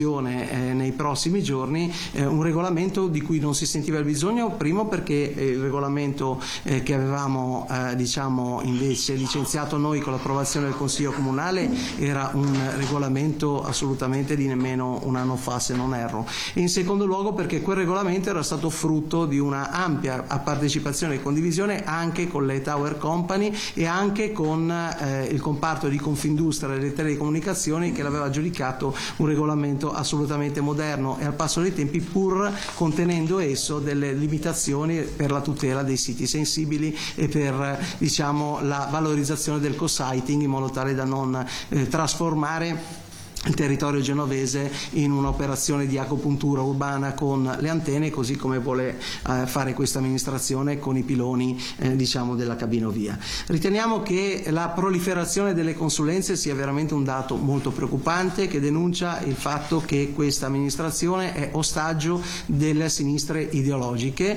nei prossimi giorni un regolamento di cui non si sentiva il bisogno, primo perché il regolamento che avevamo invece licenziato noi con l'approvazione del Consiglio Comunale era un regolamento assolutamente di nemmeno un anno fa, se non erro, e in secondo luogo perché quel regolamento era stato frutto di una ampia partecipazione e condivisione anche con le Tower Company e anche con il comparto di Confindustria delle telecomunicazioni, che l'aveva giudicato un regolamento assolutamente moderno e al passo dei tempi, pur contenendo esso delle limitazioni per la tutela dei siti sensibili e per la valorizzazione del co-siting, in modo tale da non trasformare il territorio genovese in un'operazione di agopuntura urbana con le antenne, così come vuole fare questa amministrazione con i piloni della cabinovia. Riteniamo che la proliferazione delle consulenze sia veramente un dato molto preoccupante, che denuncia il fatto che questa amministrazione è ostaggio delle sinistre ideologiche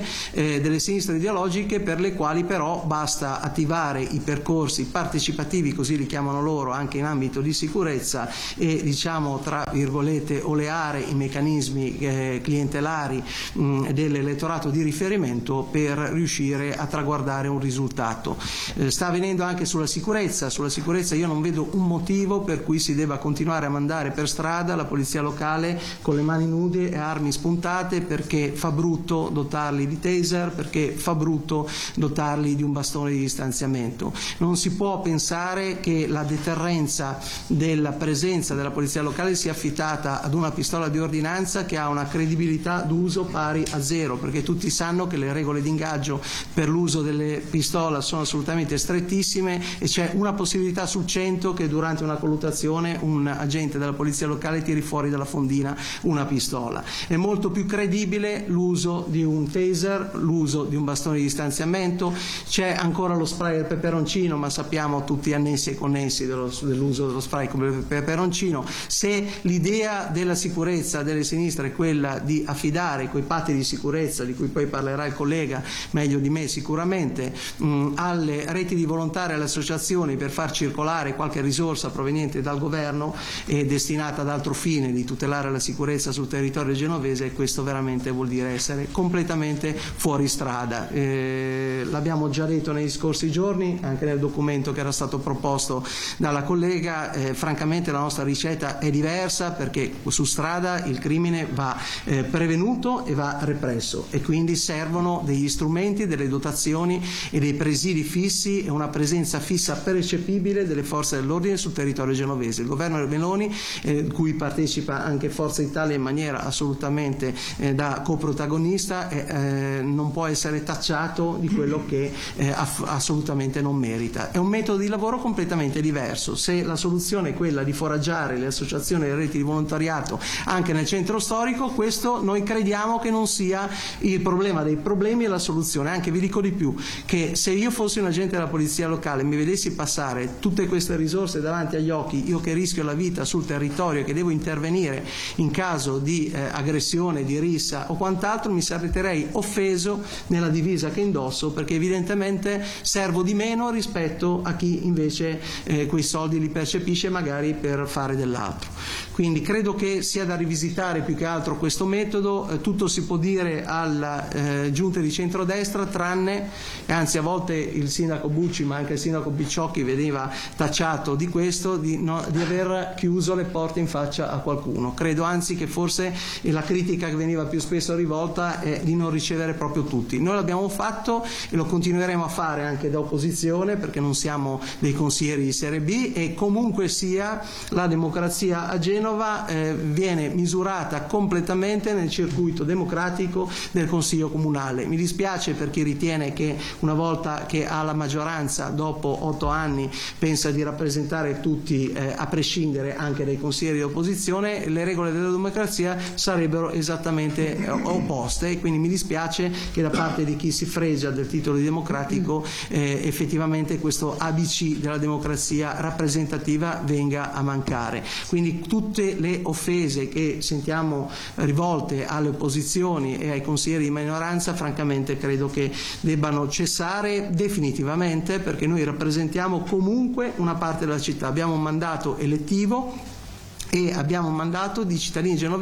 per le quali però basta attivare i percorsi partecipativi, così li chiamano loro, anche in ambito di sicurezza, e tra virgolette oleare i meccanismi clientelari dell'elettorato di riferimento per riuscire a traguardare un risultato. Sta avvenendo anche sulla sicurezza. Sulla sicurezza io non vedo un motivo per cui si debba continuare a mandare per strada la polizia locale con le mani nude e armi spuntate, perché fa brutto dotarli di taser, perché fa brutto dotarli di un bastone di distanziamento. Non si può pensare che la deterrenza della presenza della polizia locale sia affittata ad una pistola di ordinanza che ha una credibilità d'uso pari a zero, perché tutti sanno che le regole di ingaggio per l'uso delle pistola sono assolutamente strettissime e c'è una possibilità su 100 che durante una colluttazione un agente della polizia locale tiri fuori dalla fondina una pistola. È molto più credibile l'uso di un taser, l'uso di un bastone di distanziamento. C'è ancora lo spray al peperoncino, ma sappiamo tutti annessi e connessi dell'uso dello spray come peperoncino. Se l'idea della sicurezza delle sinistre è quella di affidare quei patti di sicurezza, di cui poi parlerà il collega meglio di me sicuramente, alle reti di volontari e alle associazioni per far circolare qualche risorsa proveniente dal governo e destinata ad altro fine, di tutelare la sicurezza sul territorio genovese, questo veramente vuol dire essere completamente fuori strada. L'abbiamo già detto negli scorsi giorni, anche nel documento che era stato proposto dalla collega, francamente la nostra ricetta è diversa, perché su strada il crimine va prevenuto e va represso, e quindi servono degli strumenti, delle dotazioni e dei presidi fissi e una presenza fissa percepibile delle forze dell'ordine sul territorio genovese. Il governo Meloni, cui partecipa anche Forza Italia in maniera assolutamente da coprotagonista, non può essere tacciato di quello che assolutamente non merita. È un metodo di lavoro completamente diverso. Se la soluzione è quella di foraggiare le associazioni e le reti di volontariato anche nel centro storico, questo noi crediamo che non sia il problema dei problemi e la soluzione. Anche vi dico di più, che se io fossi un agente della polizia locale e mi vedessi passare tutte queste risorse davanti agli occhi, io che rischio la vita sul territorio e che devo intervenire in caso di aggressione, di rissa o quant'altro, mi sarei offeso nella divisa che indosso, perché evidentemente servo di meno rispetto a chi invece quei soldi li percepisce magari per fare dell'altro. Quindi credo che sia da rivisitare più che altro questo metodo. Tutto si può dire alla giunte di centrodestra, tranne, e anzi a volte il sindaco Bucci ma anche il sindaco Picciocchi veniva tacciato di questo, di aver chiuso le porte in faccia a qualcuno. Credo anzi che forse la critica che veniva più spesso rivolta è di non ricevere proprio tutti. Noi l'abbiamo fatto e lo continueremo a fare anche da opposizione, perché non siamo dei consiglieri di serie B, e comunque sia la democrazia a Genova viene misurata completamente nel circuito democratico del Consiglio Comunale. Mi dispiace per chi ritiene che una volta che ha la maggioranza, dopo 8 anni, pensa di rappresentare tutti a prescindere anche dai consiglieri di opposizione. Le regole della democrazia sarebbero esattamente opposte, e quindi mi dispiace che da parte di chi si fregia del titolo di democratico effettivamente questo ABC della democrazia rappresentativa venga a mancare. Quindi tutte le offese che sentiamo rivolte alle opposizioni e ai consiglieri di minoranza, francamente credo che debbano cessare definitivamente, perché noi rappresentiamo comunque una parte della città. Abbiamo un mandato elettivo e abbiamo un mandato di cittadini genovesi